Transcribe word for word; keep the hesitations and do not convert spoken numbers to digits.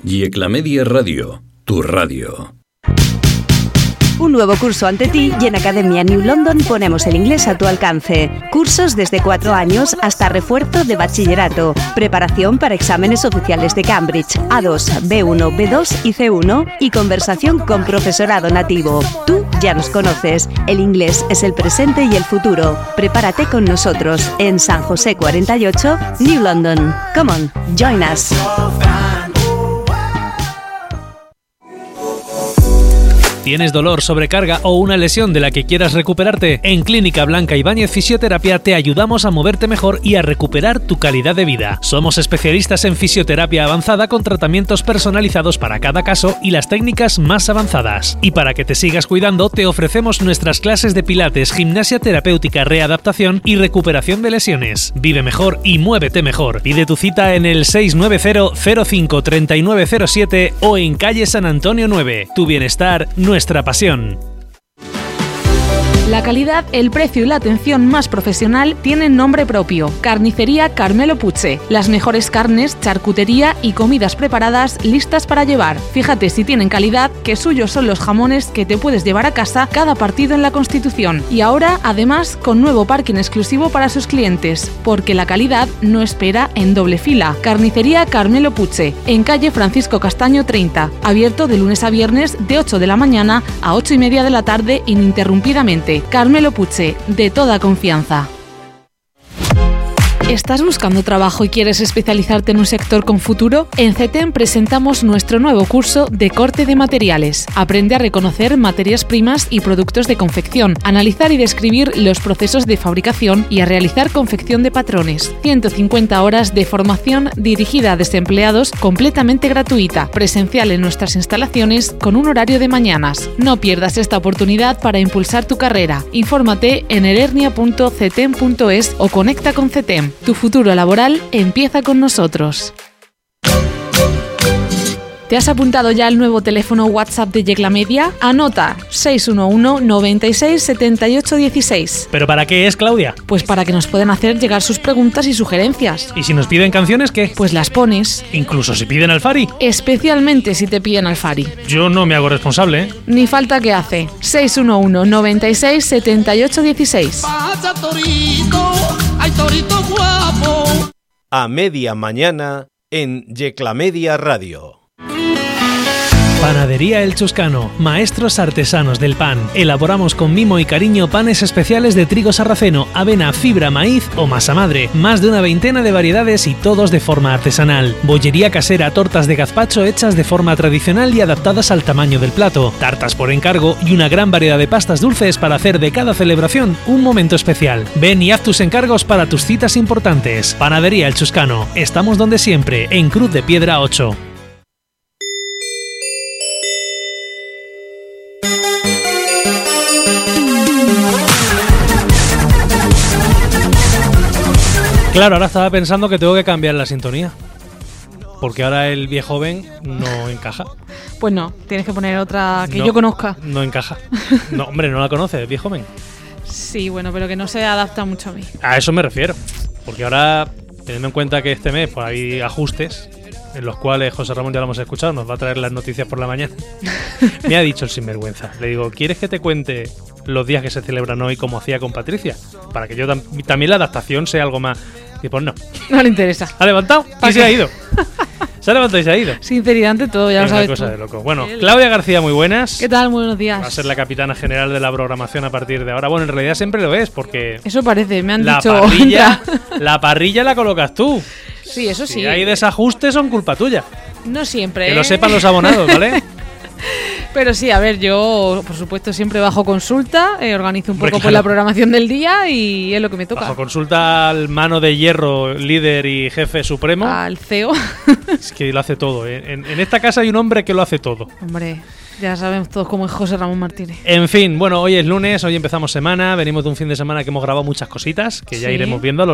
Yeclamedia Radio, tu radio. Un nuevo curso ante ti y en Academia New London ponemos el inglés a tu alcance. Cursos desde cuatro años hasta refuerzo de bachillerato. Preparación para exámenes oficiales de Cambridge, A dos, B uno, B dos y C uno y conversación con profesorado nativo. Tú ya nos conoces. El inglés es el presente y el futuro. Prepárate con nosotros en San José cuarenta y ocho, New London. Come on, join us. ¿Tienes dolor, sobrecarga o una lesión de la que quieras recuperarte? En Clínica Blanca Ibáñez Fisioterapia te ayudamos a moverte mejor y a recuperar tu calidad de vida. Somos especialistas en fisioterapia avanzada con tratamientos personalizados para cada caso y las técnicas más avanzadas. Y para que te sigas cuidando, te ofrecemos nuestras clases de pilates, gimnasia terapéutica, readaptación y recuperación de lesiones. Vive mejor y muévete mejor. Pide tu cita en el seis nueve cero, cero cinco, tres nueve cero siete o en calle San Antonio nueve. Tu bienestar, nuestra pasión. La calidad, el precio y la atención más profesional tienen nombre propio. Carnicería Carmelo Puche. Las mejores carnes, charcutería y comidas preparadas listas para llevar. Fíjate si tienen calidad, que suyos son los jamones que te puedes llevar a casa cada partido en la Constitución. Y ahora, además, con nuevo parking exclusivo para sus clientes. Porque la calidad no espera en doble fila. Carnicería Carmelo Puche. En calle Francisco Castaño treinta. Abierto de lunes a viernes de ocho de la mañana a ocho y media de la tarde ininterrumpidamente. Carmelo Puche, de toda confianza. ¿Estás buscando trabajo y quieres especializarte en un sector con futuro? En CETEM presentamos nuestro nuevo curso de corte de materiales. Aprende a reconocer materias primas y productos de confección, analizar y describir los procesos de fabricación y a realizar confección de patrones. ciento cincuenta horas de formación dirigida a desempleados completamente gratuita, presencial en nuestras instalaciones con un horario de mañanas. No pierdas esta oportunidad para impulsar tu carrera. Infórmate en elernia punto cetem punto es o conecta con CETEM. Tu futuro laboral empieza con nosotros. ¿Te has apuntado ya al nuevo teléfono WhatsApp de Yeclamedia? Anota seis uno uno, noventa y seis, setenta y ocho dieciséis. ¿Pero para qué es, Claudia? Pues para que nos puedan hacer llegar sus preguntas y sugerencias. ¿Y si nos piden canciones, qué? Pues las pones. ¿Incluso si piden Alfari? Especialmente si te piden Alfari. Yo no me hago responsable, ¿eh? Ni falta que hace. seis uno uno, noventa y seis, setenta y ocho dieciséis. Pasa torito, ay torito guapo. A media mañana en Yeclamedia Radio. Panadería El Chuscano, maestros artesanos del pan. Elaboramos con mimo y cariño panes especiales de trigo sarraceno, avena, fibra, maíz o masa madre. Más de una veintena de variedades y todos de forma artesanal. Bollería casera, tortas de gazpacho hechas de forma tradicional y adaptadas al tamaño del plato. Tartas por encargo y una gran variedad de pastas dulces para hacer de cada celebración un momento especial. Ven y haz tus encargos para tus citas importantes. Panadería El Chuscano. Estamos donde siempre, en Cruz de Piedra ocho. Claro, ahora estaba pensando que tengo que cambiar la sintonía. Porque ahora el viejo joven no encaja. Pues no, tienes que poner otra que no, yo conozca. No encaja. No, hombre, no la conoces, el viejo joven. Sí, bueno, pero que no se adapta mucho a mí. A eso me refiero. Porque ahora, teniendo en cuenta que este mes pues, hay ajustes, en los cuales José Ramón ya lo hemos escuchado, nos va a traer las noticias por la mañana. Me ha dicho el sinvergüenza. Le digo, ¿quieres que te cuente los días que se celebran hoy como hacía con Patricia? Para que yo tam- también la adaptación sea algo más... Y pues no. No le interesa. Ha levantado y se ha ido. Se ha levantado y se ha ido. Sinceridad ante todo, ya es lo sabes una cosa tú. de loco. Bueno, Claudia García, muy buenas. ¿Qué tal? Muy buenos días. Va a ser la capitana general de la programación a partir de ahora. Bueno, en realidad siempre lo es, porque... Eso parece, me han la dicho... Parrilla, la parrilla la colocas tú. Sí, eso sí. Si hay desajustes son culpa tuya. No siempre, Que ¿eh? lo sepan los abonados, ¿vale? Pero sí, a ver, yo, por supuesto, siempre bajo consulta, eh, organizo un Hombre, poco claro. pues, la programación del día y es lo que me toca. Bajo consulta al mano de hierro, líder y jefe supremo. Al C E O. Es que lo hace todo, ¿eh? En, en esta casa hay un hombre que lo hace todo. Hombre, ya sabemos todos cómo es José Ramón Martínez. En fin, bueno, hoy es lunes, hoy empezamos semana, venimos de un fin de semana que hemos grabado muchas cositas, que ya Sí. iremos viendo a lo